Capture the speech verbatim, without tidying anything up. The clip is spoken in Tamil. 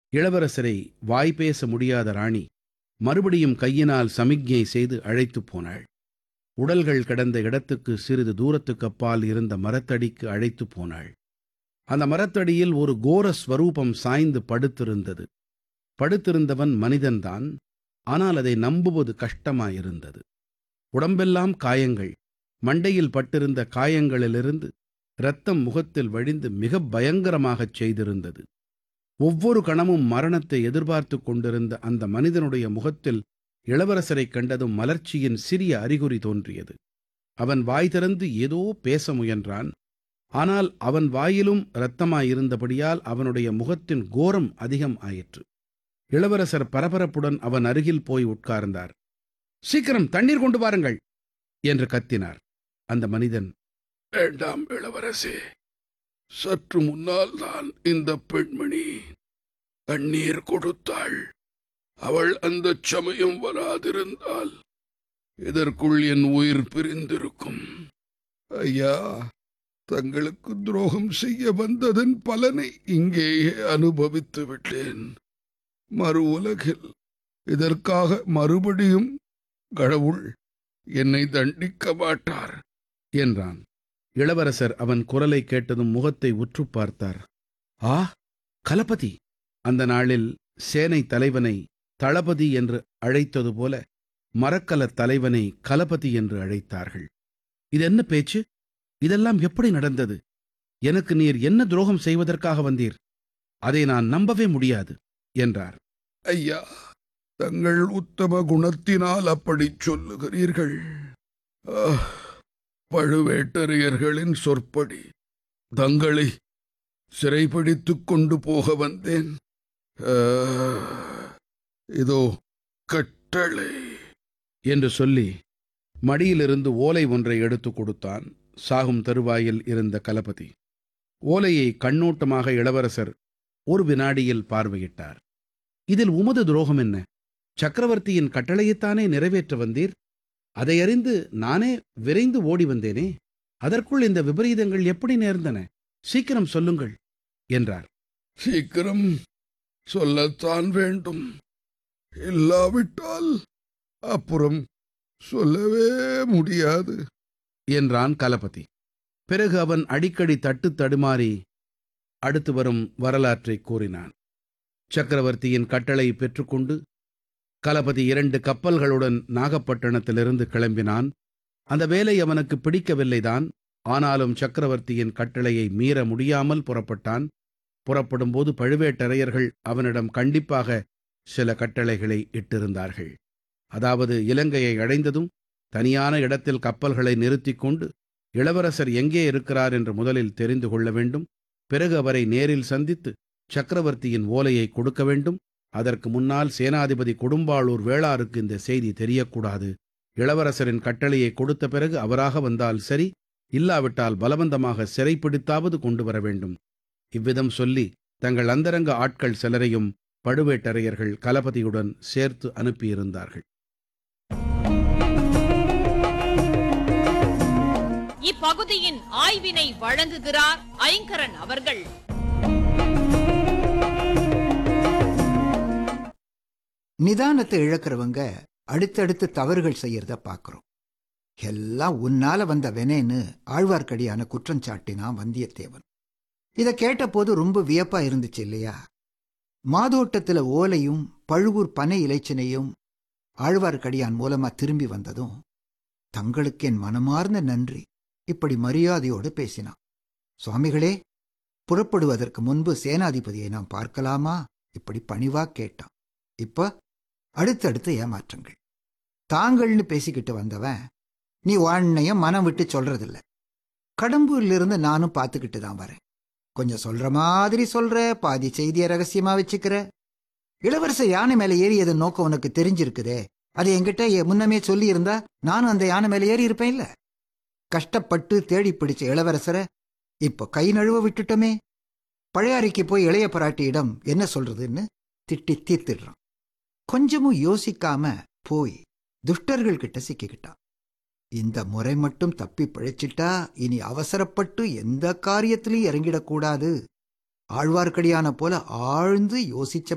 இளவரசரை வாய் பேச முடியாத ராணி மறுபடியும் கையினால் சமிக்ஞை செய்து அழைத்துப் போனாள். உடல்கள் கிடந்த இடத்துக்கு சிறிது தூரத்துக்கு அப்பால் இருந்த மரத்தடிக்கு அழைத்துப் போனாள். அந்த மரத்தடியில் ஒரு கோர ஸ்வரூபம் சாய்ந்து படுத்திருந்தது. படுத்திருந்தவன் மனிதன்தான். ஆனால் அதை நம்புவது கஷ்டமாயிருந்தது. உடம்பெல்லாம் காயங்கள். மண்டையில் பட்டிருந்த காயங்களிலிருந்து இரத்தம் முகத்தில் வழிந்து மிக பயங்கரமாகச் செய்திருந்தது. ஒவ்வொரு கணமும் மரணத்தை எதிர்பார்த்து கொண்டிருந்த அந்த மனிதனுடைய முகத்தில் இளவரசரைக் கண்டதும் மலர்ச்சியின் சிறிய அறிகுறி தோன்றியது. அவன் வாய் திறந்து ஏதோ பேச முயன்றான். ஆனால் அவன் வாயிலும் இரத்தமாயிருந்தபடியால் அவனுடைய முகத்தின் கோரம் அதிகம் ஆயிற்று. இளவரசர் பரபரப்புடன் அவன் அருகில் போய் உட்கார்ந்தார். சீக்கிரம் தண்ணீர் கொண்டு வாருங்கள் என்று கத்தினார். அந்த மனிதன், வேண்டாம் இளவரசே, சற்று முன்னால் தான் இந்த பெண்மணி தண்ணீர் கொடுத்தாள். அவள் அந்த சமயம் வராதிருந்தால் இதற்குள் என் உயிர் பிரிந்திருக்கும். ஐயா, தங்களுக்கு துரோகம் செய்ய வந்ததன் பலனை இங்கேயே அனுபவித்து விட்டேன். மறு உலகில் இதற்காக மறுபடியும் கடவுள் என்னை தண்டிக்க மாட்டார் என்றான். இளவரசர் அவன் குரலை கேட்டதும் முகத்தை உற்று பார்த்தார். ஆ, கலபதி! அந்த நாளில் சேனை தலைவனை தளபதி என்று அழைத்தது போல மரக்கலத் தலைவனை கலபதி என்று அழைத்தார்கள். இது என்ன பேச்சு? இதெல்லாம் எப்படி நடந்தது? எனக்கு நீர் என்ன துரோகம் செய்வதற்காக வந்தீர்? அதை நான் நம்பவே முடியாது என்றார். ஐயா, தங்கள் உத்தம குணத்தினால் அப்படிச் சொல்லுகிறீர்கள். பழுவேட்டரையர்களின் சொற்படி தங்களை சிறைப்பிடித்துக் கொண்டு போக வந்தேன். இதோ கட்டளை என்று சொல்லி மடியிலிருந்து ஓலை ஒன்றை எடுத்துக் கொடுத்தான் சாகும் தருவாயில் இருந்த கலபதி. ஓலையை கண்ணோட்டமாக இளவரசர் ஒரு வினாடியில் பார்வையிட்டார். இதில் உமது துரோகம் என்ன? சக்கரவர்த்தியின் கட்டளையைத்தானே நிறைவேற்ற வந்தீர். அதை அறிந்து நானே விரைந்து ஓடி வந்தேனே. அதற்குள் இந்த விபரீதங்கள் எப்படி நேர்ந்தன? சீக்கிரம் சொல்லுங்கள் என்றார். சீக்கிரம் சொல்லத்தான் வேண்டும். இல்லாவிட்டால் அப்புறம் சொல்லவே முடியாது என்றான் கலபதி. பிறகு அவன் அடிக்கடி தட்டு தடுமாறி அடுத்து வரும் வரலாற்றை கூறினான். சக்கரவர்த்தியின் கட்டளை பெற்றுக்கொண்டு கலபதி இரண்டு கப்பல்களுடன் நாகப்பட்டினத்திலிருந்து கிளம்பினான். அந்த வேலை அவனுக்கு பிடிக்கவில்லைதான். ஆனாலும் சக்கரவர்த்தியின் கட்டளையை மீற முடியாமல் புறப்பட்டான். புறப்படும்போது பழுவேட்டரையர்கள் அவனிடம் கண்டிப்பாக சில கட்டளைகளை இட்டிருந்தார்கள். அதாவது, இலங்கையை அடைந்ததும் தனியான இடத்தில் கப்பல்களை நிறுத்திக் கொண்டு இளவரசர் எங்கே இருக்கிறார் என்று முதலில் தெரிந்து கொள்ள வேண்டும். பிறகு அவரை நேரில் சந்தித்து சக்கரவர்த்தியின் ஓலையை கொடுக்க வேண்டும். அதற்கு முன்னால் சேனாதிபதி கொடும்பாளூர் வேளாருக்கு இந்த செய்தி தெரியக்கூடாது. இளவரசரின் கட்டளையை கொடுத்த பிறகு அவராக வந்தால் சரி, இல்லாவிட்டால் பலவந்தமாக சிறைப்பிடித்தாவது கொண்டு வர வேண்டும். இவ்விதம் சொல்லி தங்கள் அந்தரங்க ஆட்கள் சிலரையும் பழுவேட்டரையர்கள் கலபதியுடன் சேர்த்து அனுப்பியிருந்தார்கள். இப்பகுதியின் ஆய்வினை வழங்குகிறார் ஐங்கரன் அவர்கள். நிதானத்தை இழக்கிறவங்க அடுத்தடுத்து தவறுகள் செய்யறத பார்க்கிறோம். எல்லாம் உன்னால வந்த வெனேன்னு ஆழ்வார்க்கடியான குற்றம் சாட்டினான் வந்தியத்தேவன். இதை கேட்ட போது ரொம்ப வியப்பா இருந்துச்சு இல்லையா? மாதோட்டத்துல ஓலையும் பழுவூர் பனை இலைச்சினையும் ஆழ்வார்க்கடியான் மூலமா திரும்பி வந்ததும் தங்களுக்கு என் மனமார்ந்த நன்றி இப்படி மரியாதையோடு பேசினான். சுவாமிகளே, புறப்படுவதற்கு முன்பு சேனாதிபதியை நாம் பார்க்கலாமா? இப்படி பணிவா கேட்டான். இப்ப அடுத்தடுத்து ஏமாற்றங்கள். தாங்கள்னு பேசிக்கிட்டு வந்தவன் நீ வாண்ணையும் மனம் விட்டு சொல்றதில்ல. கடம்பூர்ல இருந்து நானும் பார்த்துக்கிட்டு தான் வரேன். கொஞ்சம் சொல்ற மாதிரி சொல்ற, பாதி செய்திய ரகசியமா வச்சுக்கிற. இளவரசர் யானை மேல ஏறியது நோக்கம் உனக்கு தெரிஞ்சிருக்குதே, அது என்கிட்ட முன்னமே சொல்லி இருந்தா நானும் அந்த யானை மேல ஏறி இருப்பேன் இல்ல? கஷ்டப்பட்டு தேடி பிடிச்ச இளவரசரை இப்ப கை நழுவ விட்டுட்டோமே. பழையாறைக்கு போய் இளைய பிராட்டியிடம் என்ன சொல்றதுன்னு திட்டி தீர்த்திடுறான். கொஞ்சமும் யோசிக்காம போய் துஷ்டர்கள் கிட்ட சிக்கிக்கிட்டான். இந்த முறை மட்டும் தப்பி பிழைச்சிட்டா இனி அவசரப்பட்டு எந்த காரியத்திலையும் இறங்கிடக்கூடாது. ஆழ்வார்க்கடியான போல ஆழ்ந்து யோசிச்ச